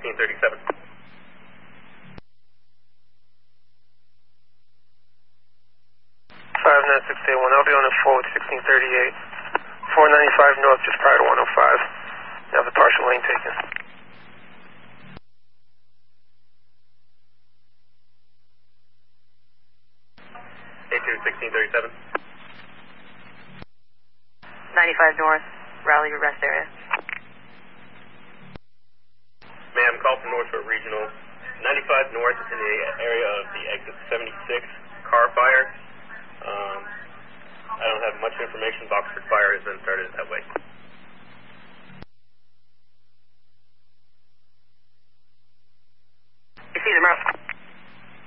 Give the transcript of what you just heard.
1637. 59681, I'll be on the forward 1638. 495 north, just prior to 105. You have the partial lane taken. 1637. 95 north, rally rest area. Ma'am, call from Northwood Regional. 95 north in the area of the exit 76 car fire. I don't have much information. Boxford fire has been started that way.